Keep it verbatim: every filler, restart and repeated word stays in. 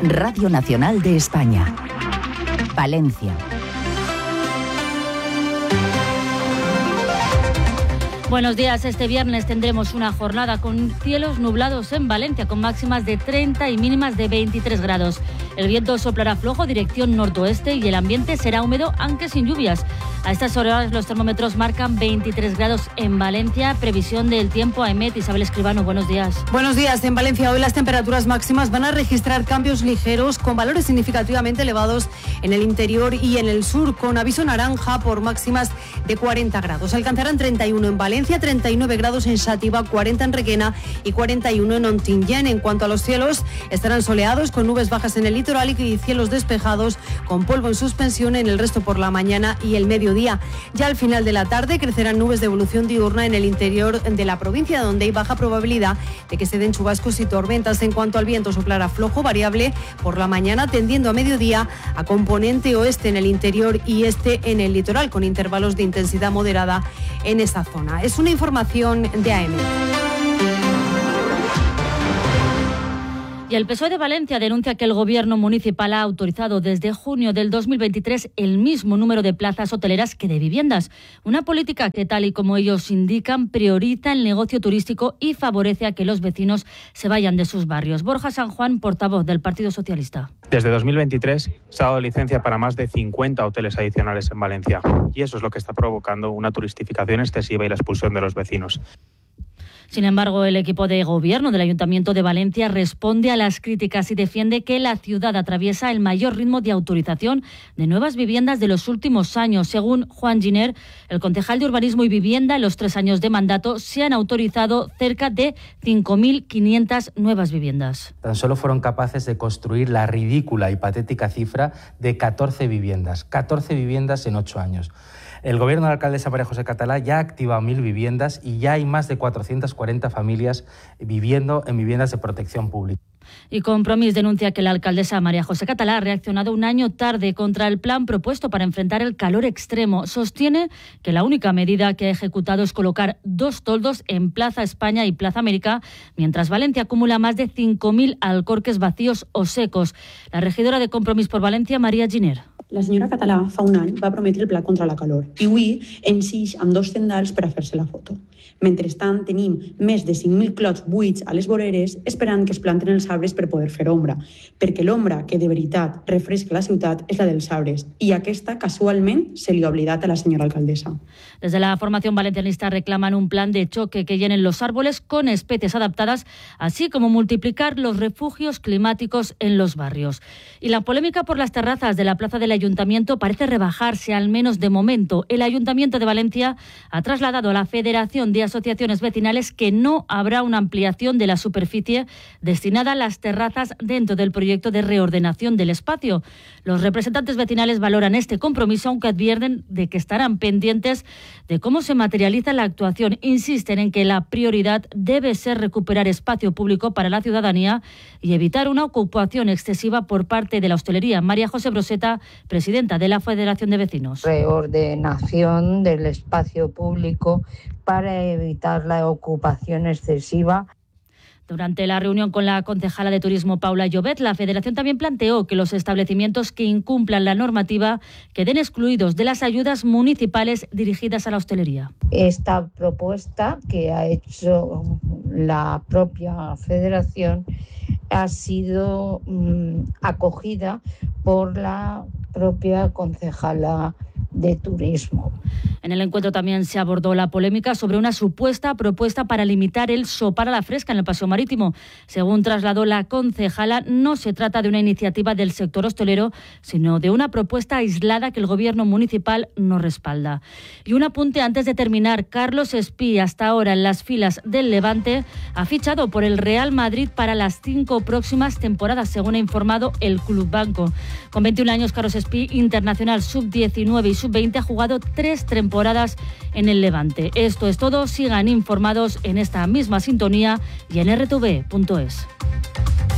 Radio Nacional de España. Valencia. Buenos días. Este viernes tendremos una jornada con cielos nublados en Valencia, con máximas de treinta y mínimas de veintitrés grados. El viento soplará flojo, dirección noroeste, y el ambiente será húmedo, aunque sin lluvias. A estas horas los termómetros marcan veintitrés grados en Valencia. Previsión del tiempo a EMET. Isabel Escribano, buenos días. Buenos días. En Valencia hoy las temperaturas máximas van a registrar cambios ligeros con valores significativamente elevados en el interior y en el sur, con aviso naranja por máximas de cuarenta grados. Alcanzarán treinta y uno en Valencia, treinta y nueve grados en Xàtiva, cuarenta en Requena y cuarenta y uno en Ontinyent. En cuanto a los cielos, estarán soleados con nubes bajas en el litoral y cielos despejados con polvo en suspensión en el resto por la mañana y el mediodía. Ya al final de la tarde crecerán nubes de evolución diurna en el interior de la provincia, donde hay baja probabilidad de que se den chubascos y tormentas. En cuanto al viento, soplará flojo, variable por la mañana, tendiendo a mediodía a componente oeste en el interior y este en el litoral, con intervalos de intensidad moderada en esa zona. Es una información de A M. Y el P S O E de Valencia denuncia que el Gobierno municipal ha autorizado desde junio del dos mil veintitrés el mismo número de plazas hoteleras que de viviendas. Una política que, tal y como ellos indican, prioriza el negocio turístico y favorece a que los vecinos se vayan de sus barrios. Borja San Juan, portavoz del Partido Socialista. Desde dos mil veintitrés se ha dado licencia para más de cincuenta hoteles adicionales en Valencia. Y eso es lo que está provocando una turistificación excesiva y la expulsión de los vecinos. Sin embargo, el equipo de gobierno del Ayuntamiento de Valencia responde a las críticas y defiende que la ciudad atraviesa el mayor ritmo de autorización de nuevas viviendas de los últimos años. Según Juan Giner, el concejal de Urbanismo y Vivienda, en los tres años de mandato se han autorizado cerca de cinco mil quinientas nuevas viviendas. Tan solo fueron capaces de construir la ridícula y patética cifra de catorce viviendas. catorce viviendas en ocho años. El gobierno de la alcaldesa María José Catalá ya ha activado mil viviendas y ya hay más de cuatrocientas cuarenta familias viviendo en viviendas de protección pública. Y Compromís denuncia que la alcaldesa María José Catalá ha reaccionado un año tarde contra el plan propuesto para enfrentar el calor extremo. Sostiene que la única medida que ha ejecutado es colocar dos toldos en Plaza España y Plaza América, mientras Valencia acumula más de cinco mil alcorques vacíos o secos. La regidora de Compromís por Valencia, María Giner. La senyora Català fa un any va prometre el pla contra la calor i avui ensix amb dos tendals per a fer-se la foto. Mentrestant, tenim més de cinc mil clots buits a les voreres esperant que es planten els arbres per poder fer ombra, perquè l'ombra que de veritat refresca la ciutat és la dels arbres i aquesta casualment se li ha oblidat a la senyora alcaldesa. Desde la formación valencianista reclaman un plan de choque que llenen los árboles con especies adaptadas, así como multiplicar los refugios climáticos en los barrios. Y la polémica por las terrazas de la plaza del Ayuntamiento parece rebajarse, al menos de momento. El Ayuntamiento de Valencia ha trasladado a la Federación de Asociaciones Vecinales que no habrá una ampliación de la superficie destinada a las terrazas dentro del proyecto de reordenación del espacio. Los representantes vecinales valoran este compromiso, aunque advierten de que estarán pendientes de cómo se materializa la actuación. Insisten en que la prioridad debe ser recuperar espacio público para la ciudadanía y evitar una ocupación excesiva por parte de la hostelería. María José Broseta, presidenta de la Federación de Vecinos. Reordenación del espacio público para evitar la ocupación excesiva. Durante la reunión con la concejala de Turismo, Paula Llobet, la Federación también planteó que los establecimientos que incumplan la normativa queden excluidos de las ayudas municipales dirigidas a la hostelería. Esta propuesta que ha hecho la propia Federación ha sido mmm, acogida por la propia concejala de Turismo. En el encuentro también se abordó la polémica sobre una supuesta propuesta para limitar el sopar a la fresca en el Paseo Marítimo. Según trasladó la concejala, no se trata de una iniciativa del sector hostelero, sino de una propuesta aislada que el gobierno municipal no respalda. Y un apunte antes de terminar: Carlos Espí, hasta ahora en las filas del Levante, ha fichado por el Real Madrid para las cinco próximas temporadas, según ha informado el Club Banco. Con veintiún años, Carlos Espí, internacional sub diecinueve y sub veinte, ha jugado tres temporadas en el Levante. Esto es todo. Sigan informados en esta misma sintonía y en r t v punto es.